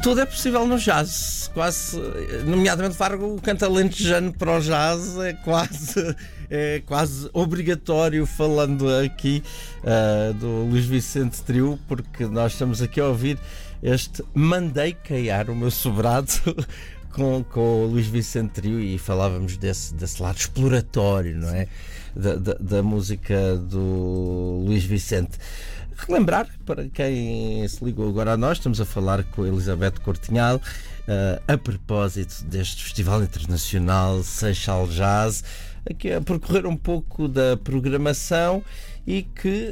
Tudo é possível no jazz, quase, nomeadamente Fargo, o canto alentejano para o jazz é quase obrigatório, falando aqui do Luís Vicente Trio, porque nós estamos aqui a ouvir este Mandei Caiar o Meu Sobrado com o Luís Vicente Trio, e falávamos desse lado exploratório, não é? Da música do Luís Vicente. Relembrar, para quem se ligou agora a nós, estamos a falar com a Elizabeth Cortinhal a propósito deste Festival Internacional Seixal Jazz, aqui a percorrer um pouco da programação e que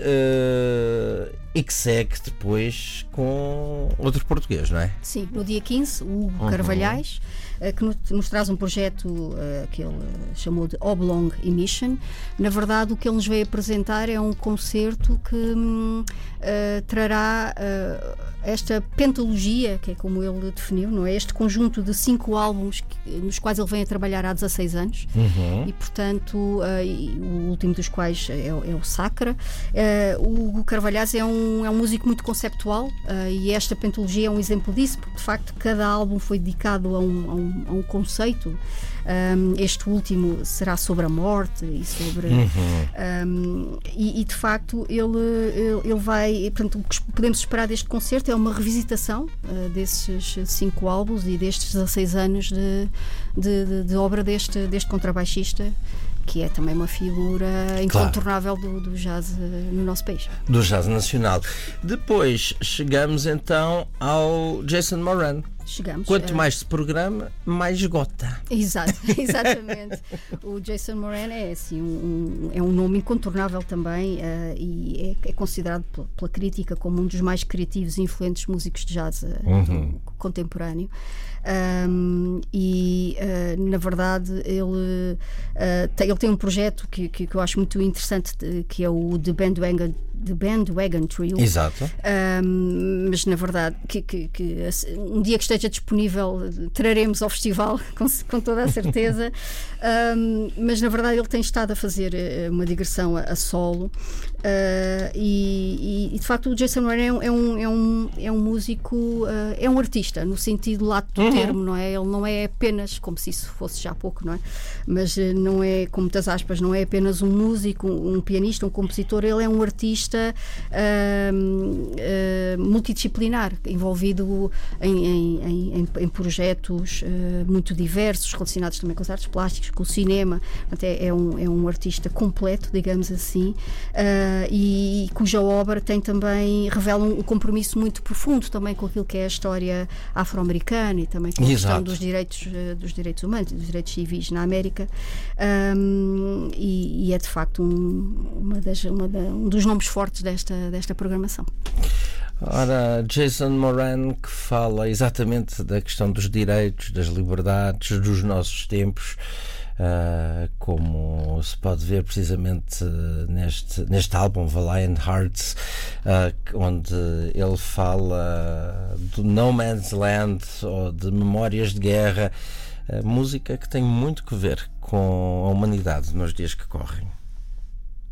segue depois com outro português, não é? Sim, no dia 15, o Hugo Carvalhais, que nos traz um projeto que ele chamou de Oblong Emission. Na verdade, o que ele nos veio apresentar é um concerto que trará esta pentalogia, que é como ele definiu, não é? Este conjunto de 5 álbuns nos quais ele vem a trabalhar há 16 anos, e portanto o último dos quais é o Sacra. O Hugo Carvalhais é um músico muito conceptual, e esta pentalogia é um exemplo disso, porque de facto cada álbum foi dedicado a um conceito. Este último será sobre a morte e sobre e de facto ele vai, portanto, o que podemos esperar deste concerto é uma revisitação desses 5 álbuns e destes 16 anos de obra deste contrabaixista, que é também uma figura incontornável do jazz no nosso país. Do jazz nacional. Depois chegamos então ao Jason Moran. Chegamos. Quanto mais se programa, mais esgota. Exatamente. O Jason Moran é assim, é um nome incontornável também, e é considerado pela crítica como um dos mais criativos e influentes músicos de jazz contemporâneo. Na verdade ele tem um projeto que eu acho muito interessante, que é o The Bandwagon Trio. Exato. Mas na verdade que um dia que esteja disponível traremos ao festival com toda a certeza. Mas na verdade ele tem estado a fazer uma digressão a solo, e de facto o Jason Moran é um músico, é um artista no sentido lato do termo, não é? Ele não é apenas, como se isso fosse já pouco, não é? Mas não é, com muitas aspas, não é apenas um músico, um pianista, um compositor. Ele é um artista multidisciplinar, envolvido em projetos muito diversos, relacionados também com as artes plásticas, com o cinema. Portanto, é um artista completo, digamos assim, e cuja obra revela um compromisso muito profundo também com aquilo que é a história afro-americana e também com a questão dos direitos humanos e dos direitos civis na América, e é de facto um dos nomes fortes desta programação. Ora, Jason Moran, que fala exatamente da questão dos direitos, das liberdades, dos nossos tempos, como se pode ver precisamente neste álbum Valiant Hearts, onde ele fala do No Man's Land ou de memórias de guerra, música que tem muito que ver com a humanidade nos dias que correm.